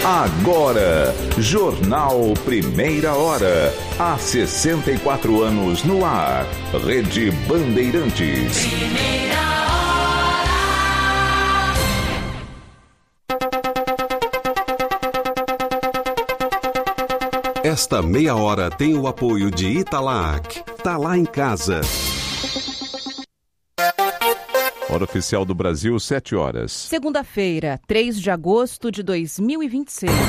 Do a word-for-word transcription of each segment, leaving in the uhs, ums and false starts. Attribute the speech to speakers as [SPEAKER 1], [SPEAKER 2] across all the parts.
[SPEAKER 1] Agora, Jornal Primeira Hora. Há sessenta e quatro anos no ar. Rede Bandeirantes.
[SPEAKER 2] Primeira
[SPEAKER 3] hora. Esta meia hora tem o apoio de Italac. Tá lá em casa.
[SPEAKER 1] Hora oficial do Brasil, sete horas.
[SPEAKER 4] Segunda-feira, três de agosto de dois mil e vinte e seis.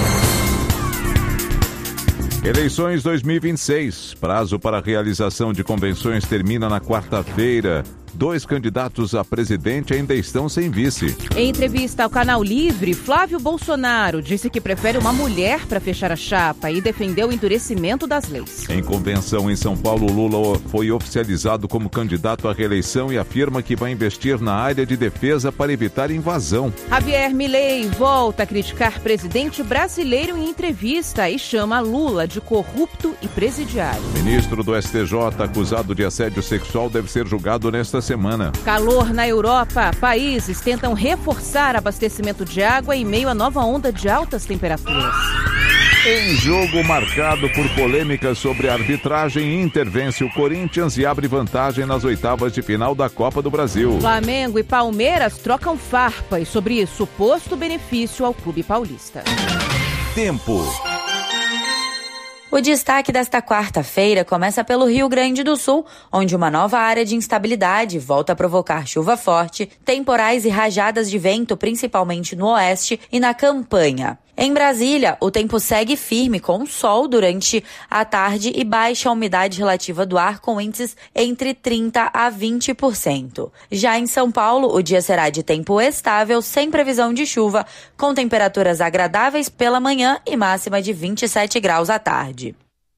[SPEAKER 1] Eleições dois mil e vinte e seis. Prazo para realização de convenções termina na quarta-feira. Dois candidatos a presidente ainda estão sem vice.
[SPEAKER 4] Em entrevista ao Canal Livre, Flávio Bolsonaro disse que prefere uma mulher para fechar a chapa e defendeu o endurecimento das leis.
[SPEAKER 1] Em convenção em São Paulo, Lula foi oficializado como candidato à reeleição e afirma que vai investir na área de defesa para evitar invasão.
[SPEAKER 4] Javier Milei volta a criticar presidente brasileiro em entrevista e chama Lula de corrupto e presidiário.
[SPEAKER 1] Ministro do S T J acusado de assédio sexual deve ser julgado nesta semana.
[SPEAKER 4] Calor na Europa. Países tentam reforçar abastecimento de água em meio à nova onda de altas temperaturas.
[SPEAKER 1] Em jogo marcado por polêmicas sobre a arbitragem, intervence o Corinthians e abre vantagem nas oitavas de final da Copa do Brasil.
[SPEAKER 4] Flamengo e Palmeiras trocam farpas sobre suposto benefício ao clube paulista.
[SPEAKER 1] Tempo.
[SPEAKER 5] O destaque desta quarta-feira começa pelo Rio Grande do Sul, onde uma nova área de instabilidade volta a provocar chuva forte, temporais e rajadas de vento, principalmente no oeste e na Campanha. Em Brasília, o tempo segue firme com sol durante a tarde e baixa umidade relativa do ar com índices entre trinta a vinte por cento. Já em São Paulo, o dia será de tempo estável, sem previsão de chuva, com temperaturas agradáveis pela manhã e máxima de vinte e sete graus à tarde.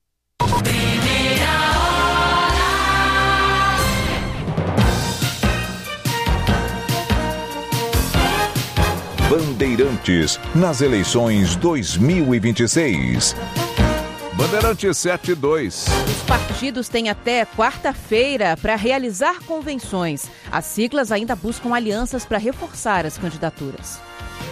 [SPEAKER 1] Bandeirantes, nas eleições dois mil e vinte e seis. Bandeirantes sete dois.
[SPEAKER 4] Os partidos têm até quarta-feira para realizar convenções. As siglas ainda buscam alianças para reforçar as candidaturas.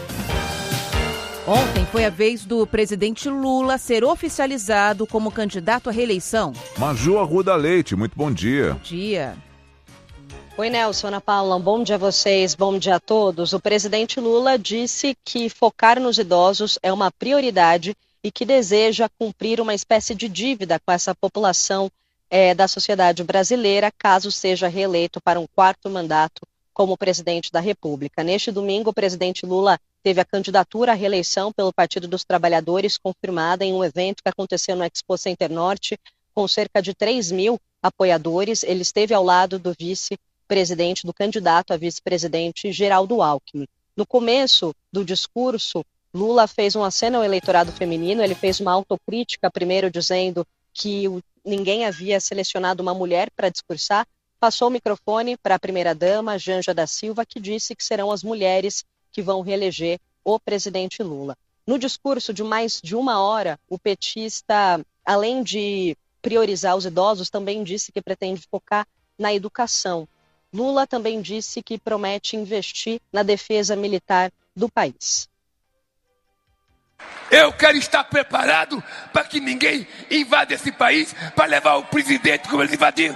[SPEAKER 4] Ontem foi a vez do presidente Lula ser oficializado como candidato à reeleição.
[SPEAKER 1] Maju Arruda Leite, muito bom dia.
[SPEAKER 4] Bom dia.
[SPEAKER 6] Oi, Nelson, Ana Paula, um bom dia a vocês, bom dia a todos. O presidente Lula disse que focar nos idosos é uma prioridade e que deseja cumprir uma espécie de dívida com essa população é, da sociedade brasileira, caso seja reeleito para um quarto mandato como presidente da República. Neste domingo, o presidente Lula teve a candidatura à reeleição pelo Partido dos Trabalhadores confirmada em um evento que aconteceu no Expo Center Norte, com cerca de três mil apoiadores. Ele esteve ao lado do vice presidente, do candidato a vice-presidente Geraldo Alckmin. No começo do discurso, Lula fez um aceno ao eleitorado feminino, ele fez uma autocrítica, primeiro dizendo que o, ninguém havia selecionado uma mulher para discursar, passou o microfone para a primeira-dama, Janja da Silva, que disse que serão as mulheres que vão reeleger o presidente Lula. No discurso de mais de uma hora, o petista, além de priorizar os idosos, também disse que pretende focar na educação. Lula também disse que promete investir na defesa militar do país.
[SPEAKER 7] Eu quero estar preparado para que ninguém invada esse país para levar o presidente como eles invadiram.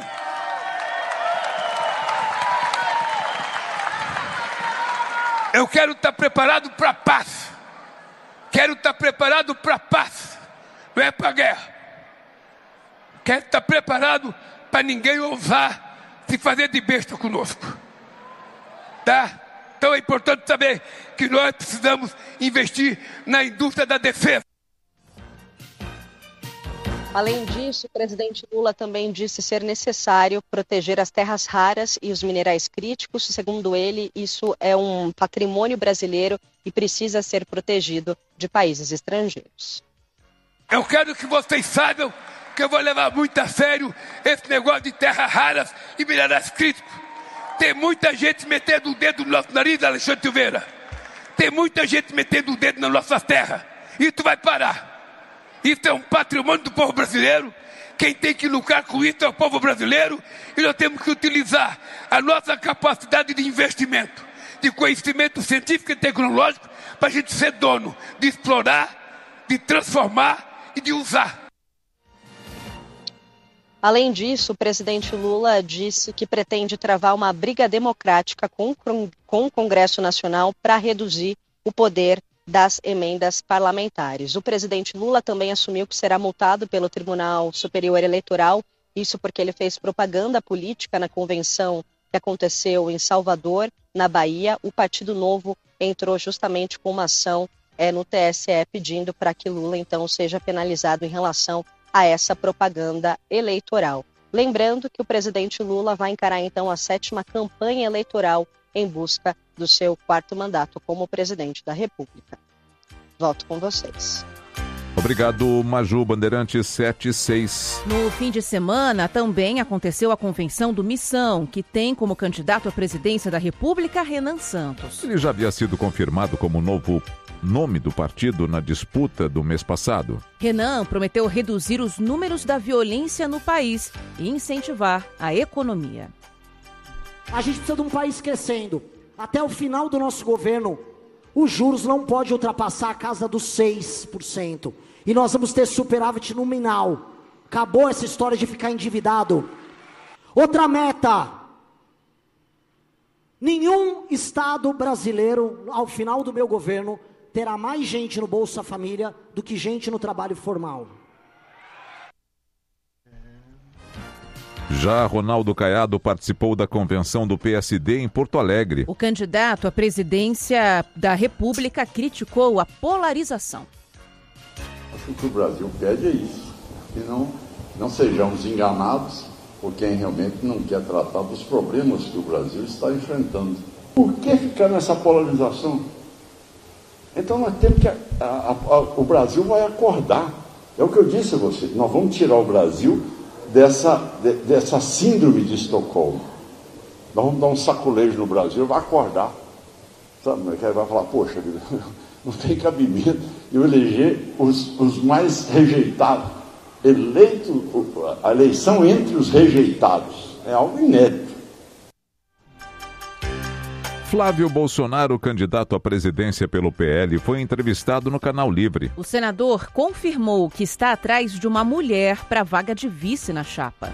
[SPEAKER 7] Eu quero estar preparado para a paz. Quero estar preparado para a paz. Não é para a guerra. Quero estar preparado para ninguém ousar se fazer de besta conosco. Tá? Então é importante saber que nós precisamos investir na indústria da defesa.
[SPEAKER 6] Além disso, o presidente Lula também disse ser necessário proteger as terras raras e os minerais críticos. Segundo ele, isso é um patrimônio brasileiro e precisa ser protegido de países estrangeiros.
[SPEAKER 7] Eu quero que vocês saibam que eu vou levar muito a sério esse negócio de terras raras e minerais críticos. Tem muita gente metendo o dedo no nosso nariz, Alexandre Silveira. Tem muita gente metendo o dedo nas nossas terras. Isso vai parar. Isso é um patrimônio do povo brasileiro. Quem tem que lucrar com isso é o povo brasileiro. E nós temos que utilizar a nossa capacidade de investimento, de conhecimento científico e tecnológico, para a gente ser dono de explorar de transformar e de usar.
[SPEAKER 6] Além disso, o presidente Lula disse que pretende travar uma briga democrática com, com o Congresso Nacional para reduzir o poder das emendas parlamentares. O presidente Lula também assumiu que será multado pelo Tribunal Superior Eleitoral, isso porque ele fez propaganda política na convenção que aconteceu em Salvador, na Bahia. O Partido Novo entrou justamente com uma ação é, no T S E pedindo para que Lula, então, seja penalizado em relação a essa propaganda eleitoral. Lembrando que o presidente Lula vai encarar, então, a sétima campanha eleitoral em busca do seu quarto mandato como presidente da República. Volto com vocês.
[SPEAKER 1] Obrigado, Maju. Bandeirante sete seis.
[SPEAKER 4] No fim de semana, também aconteceu a convenção do Missão, que tem como candidato à presidência da República Renan Santos.
[SPEAKER 1] Ele já havia sido confirmado como novo nome do partido na disputa do mês passado.
[SPEAKER 4] Renan prometeu reduzir os números da violência no país e incentivar a economia.
[SPEAKER 2] A gente precisa de um país crescendo. Até o final do nosso governo, os juros não podem ultrapassar a casa dos seis por cento. E nós vamos ter superávit nominal. Acabou essa história de ficar endividado. Outra meta. Nenhum estado brasileiro, ao final do meu governo, terá mais gente no Bolsa Família do que gente no trabalho formal.
[SPEAKER 1] Já Ronaldo Caiado participou da convenção do P S D em Porto Alegre.
[SPEAKER 4] O candidato à presidência da República criticou a polarização.
[SPEAKER 8] O que o Brasil pede é isso, que não, não sejamos enganados por quem realmente não quer tratar dos problemas que o Brasil está enfrentando. Por que ficar nessa polarização? Então nós temos que... A, a, a, o Brasil vai acordar. É o que eu disse a você, nós vamos tirar o Brasil dessa, de, dessa síndrome de Estocolmo. Nós vamos dar um saculejo no Brasil, vai acordar. Sabe, vai falar, poxa, não tem cabimento eu eleger os, os mais rejeitados. Eleito, a eleição entre os rejeitados. É algo inédito.
[SPEAKER 1] Flávio Bolsonaro, candidato à presidência pelo P L, foi entrevistado no Canal Livre.
[SPEAKER 4] O senador confirmou que está atrás de uma mulher para a vaga de vice na chapa.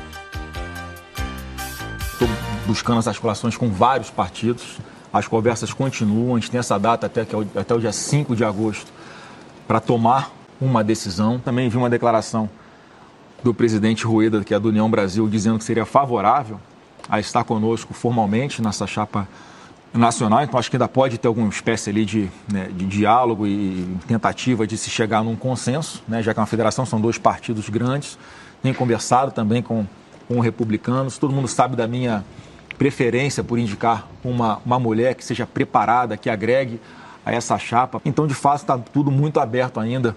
[SPEAKER 9] Estou buscando as articulações com vários partidos. As conversas continuam. A gente tem essa data até, que é o, até o dia cinco de agosto para tomar uma decisão. Também vi uma declaração do presidente Rueda, que é do União Brasil, dizendo que seria favorável a estar conosco formalmente nessa chapa nacional. Então acho que ainda pode ter alguma espécie ali de, né, de diálogo e tentativa de se chegar num consenso, né, já que é uma federação, são dois partidos grandes. Tenho conversado também com, com republicanos. Todo mundo sabe da minha preferência por indicar uma, uma mulher que seja preparada, que agregue a essa chapa. Então, de fato, está tudo muito aberto ainda.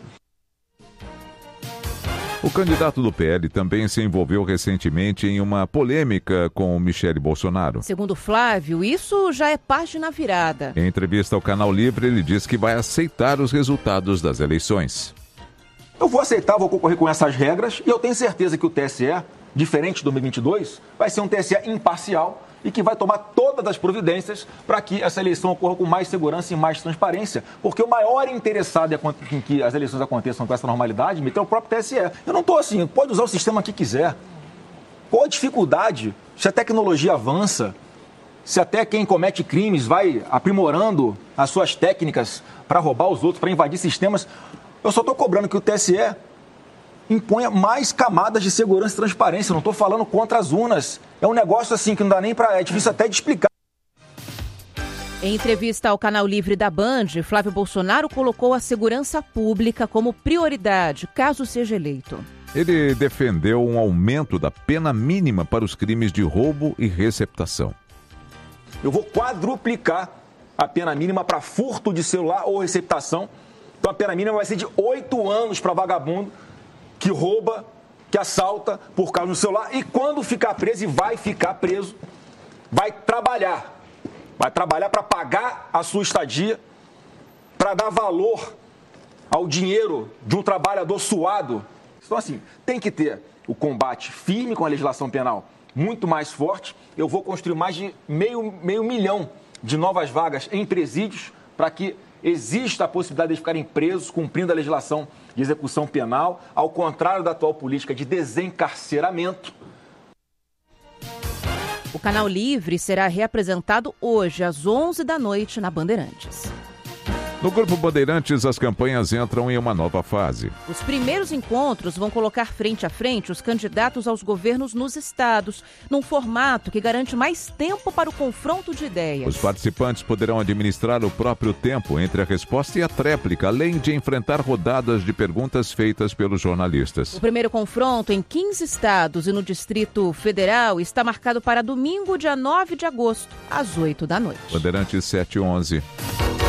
[SPEAKER 1] O candidato do P L também se envolveu recentemente em uma polêmica com Michele Bolsonaro.
[SPEAKER 4] Segundo Flávio, isso já é página virada.
[SPEAKER 1] Em entrevista ao Canal Livre, ele diz que vai aceitar os resultados das eleições.
[SPEAKER 9] Eu vou aceitar, vou concorrer com essas regras e eu tenho certeza que o T S E, diferente de dois mil e vinte e dois, vai ser um T S E imparcial e que vai tomar todas as providências para que essa eleição ocorra com mais segurança e mais transparência. Porque o maior interessado em que as eleições aconteçam com essa normalidade é o próprio T S E. Eu não estou assim, pode usar o sistema que quiser. Qual a dificuldade? Se a tecnologia avança, se até quem comete crimes vai aprimorando as suas técnicas para roubar os outros, para invadir sistemas, eu só estou cobrando que o T S E imponha mais camadas de segurança e transparência. Eu não estou falando contra as urnas. É um negócio assim que não dá nem para... É difícil até de explicar.
[SPEAKER 4] Em entrevista ao Canal Livre da Band, Flávio Bolsonaro colocou a segurança pública como prioridade, caso seja eleito.
[SPEAKER 1] Ele defendeu um aumento da pena mínima para os crimes de roubo e receptação.
[SPEAKER 9] Eu vou quadruplicar a pena mínima para furto de celular ou receptação. Então a pena mínima vai ser de oito anos para vagabundo que rouba, que assalta por causa do celular e quando ficar preso, e vai ficar preso, vai trabalhar. Vai trabalhar para pagar a sua estadia, para dar valor ao dinheiro de um trabalhador suado. Então, assim, tem que ter o combate firme com a legislação penal muito mais forte. Eu vou construir mais de meio, meio milhão de novas vagas em presídios para que existe a possibilidade de ficarem presos cumprindo a legislação de execução penal, ao contrário da atual política de desencarceramento.
[SPEAKER 4] O Canal Livre será reapresentado hoje às onze da noite na Bandeirantes.
[SPEAKER 1] No Grupo Bandeirantes, as campanhas entram em uma nova fase.
[SPEAKER 4] Os primeiros encontros vão colocar frente a frente os candidatos aos governos nos estados, num formato que garante mais tempo para o confronto de ideias.
[SPEAKER 1] Os participantes poderão administrar o próprio tempo entre a resposta e a tréplica, além de enfrentar rodadas de perguntas feitas pelos jornalistas.
[SPEAKER 4] O primeiro confronto em quinze estados e no Distrito Federal está marcado para domingo, dia nove de agosto, às oito da noite.
[SPEAKER 1] Bandeirantes sete e onze.